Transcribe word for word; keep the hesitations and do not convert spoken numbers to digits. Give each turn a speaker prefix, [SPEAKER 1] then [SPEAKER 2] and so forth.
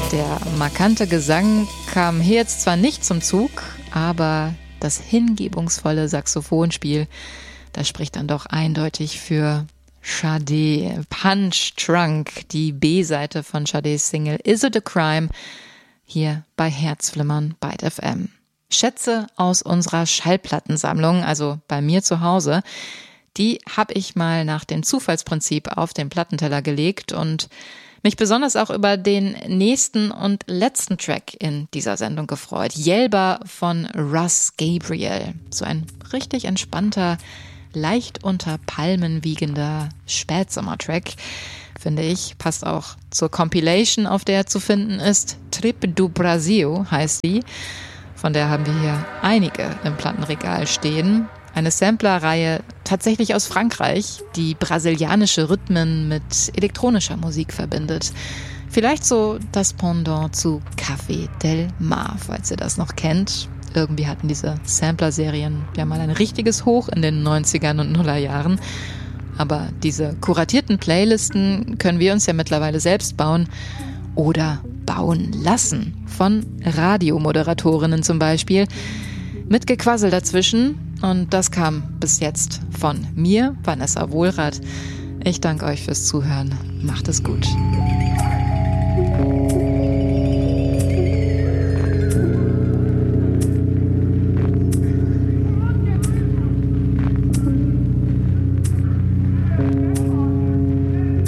[SPEAKER 1] Der markante Gesang kam hier jetzt zwar nicht zum Zug, aber das hingebungsvolle Saxophonspiel, das spricht dann doch eindeutig für Sade. Punch Drunk, die B-Seite von Sades Single Is It a Crime, hier bei Herzflimmern Byte F M. Schätze aus unserer Schallplattensammlung, also bei mir zu Hause, die habe ich mal nach dem Zufallsprinzip auf den Plattenteller gelegt und mich besonders auch über den nächsten und letzten Track in dieser Sendung gefreut. Yelba von Russ Gabriel. So ein richtig entspannter, leicht unter Palmen wiegender Spätsommertrack, finde ich. Passt auch zur Compilation, auf der er zu finden ist. Trip do Brasil heißt sie. Von der haben wir hier einige im Plattenregal stehen. Eine Samplerreihe tatsächlich aus Frankreich, die brasilianische Rhythmen mit elektronischer Musik verbindet. Vielleicht so das Pendant zu Café del Mar, falls ihr das noch kennt. Irgendwie hatten diese Sampler-Serien ja mal ein richtiges Hoch in den neunzigern und Nullerjahren. Aber diese kuratierten Playlisten können wir uns ja mittlerweile selbst bauen oder bauen lassen. Von Radiomoderatorinnen zum Beispiel. Mit Gequassel dazwischen. Und das kam bis jetzt von mir, Vanessa Wohlrath. Ich danke euch fürs Zuhören. Macht es gut.